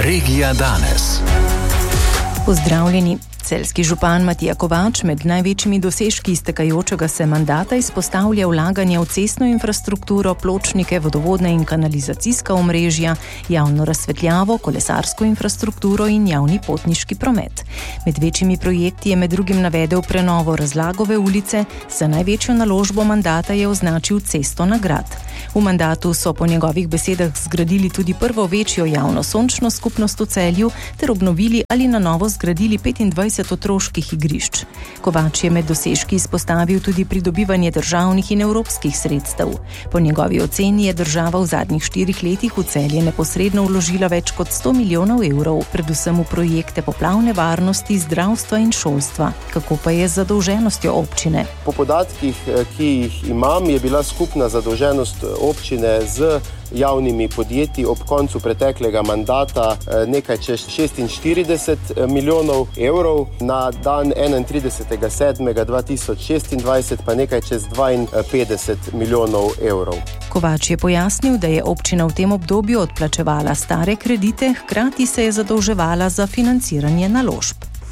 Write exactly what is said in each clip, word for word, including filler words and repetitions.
Regija danes. Pozdravljeni. Celjski župan Matija Kovač med največjimi dosežki iztekajočega se mandata izpostavlja vlaganje v cestno infrastrukturo, pločnike, vodovodne in kanalizacijska omrežja, javno razsvetljavo, kolesarsko infrastrukturo in javni potniški promet. Med večjimi projekti je med drugim navedel prenovo Razlagove ulice, za največjo naložbo mandata je označil cesto na Grad. V mandatu so po njegovih besedah zgradili tudi prvo večjo javno sončno skupnost v Celju ter obnovili ali na novo zgradili petindvajset otroških igrišč. Kovač je med dosežki izpostavil tudi pridobivanje državnih in evropskih sredstev. Po njegovi oceni je država v zadnjih štirih letih v Celje neposredno vložila več kot sto milijonov evrov, predvsem v projekte poplavne varnosti, zdravstva in šolstva. Kako pa je z zadolženostjo občine? Po podatkih, ki jih imam, je bila skupna zadolženost občine z javnimi podjetji ob koncu preteklega mandata nekaj čez šestinštirideset milijonov evrov, na dan enaintridesetega sedmega dva tisoč šestindvajset pa nekaj čez dvainpetdeset milijonov evrov. Kovač je pojasnil, da je občina v tem obdobju odplačevala stare kredite, hkrati se je zadolževala za financiranje naložb.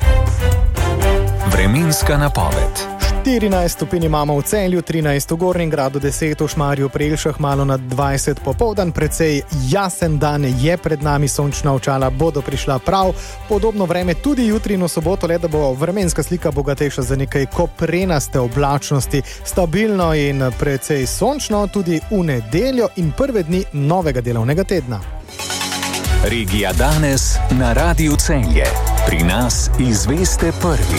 Vremenska napoved. štirinajst stopinj imamo v Celju, trinajst v Gornjem Gradu, deset v Šmarju pri Jelšah, malo nad dvajset popoldan, precej jasen dan je pred nami, sončna očala bodo prišla prav. Podobno vreme tudi jutri in v soboto, le da bo vremenska slika bogatejša za nekaj koprenaste oblačnosti, stabilno in precej sončno tudi v nedeljo in prve dni novega delovnega tedna. Regija danes na Radiu Celje. Pri nas izveste prvi.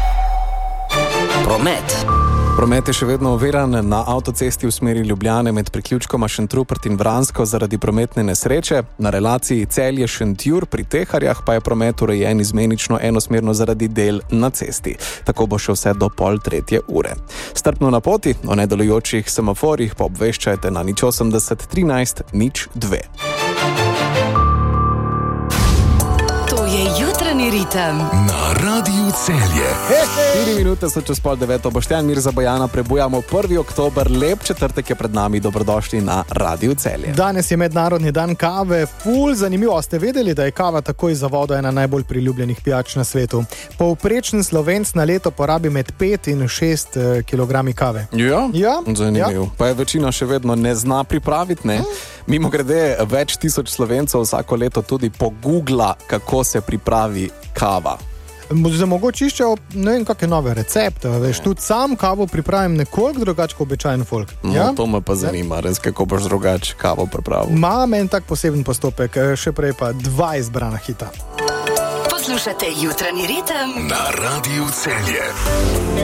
Promet. Promet je še vedno oviran na avtocesti v smeri Ljubljane med priključkoma Šentrupert in Vransko zaradi prometne nesreče. Na relaciji Celje-Šentjur pri Teharjah pa je promet urejen izmenično enosmerno zaradi del na cesti. Tako bo še vse do pol tretje ure. Strpno na poti, o nedelujočih semaforjih pa obveščajte na nič osemdeset trinajst nič dve. Jutranji ritem na Radiu Celje. Štiri minute so čez pol deveto. Boštjan Mirza Bojana, prebujamo prvi oktober, lep četrtek je pred nami, dobrodošli na Radiu Celje. Danes je mednarodni dan kave, ful zanimivo. Ste vedeli, da je kava takoj za vodo ena najbolj priljubljenih pijač na svetu? Povprečen Slovenc na leto porabi med pet in šest kilogrami kave. Ja? Ja? Zanimivo. Ja? Pa je večina še vedno ne zna pripraviti, ne? Mimo grede, več tisoč Slovencev vsako leto tudi pogoogla, kako se pripravi kava. Zdaj mogoče iščejo, ne vem, kakšne nove recepte, veš, tudi sam kavo pripravim nekoliko drugače kot običajen folk. No, ja? To me pa zanima, ja? Res, kako boš drugače kavo pripravil. Imam en tak poseben postopek, še prej pa dva izbrana hita. Poslušate Jutranji ritem na Radiu Celje.